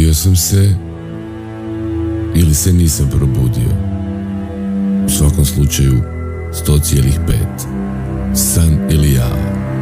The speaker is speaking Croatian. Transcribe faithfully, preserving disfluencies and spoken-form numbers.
Probudio sam se ili se nisam probudio. U svakom slučaju sto zarez pet. San ili ja.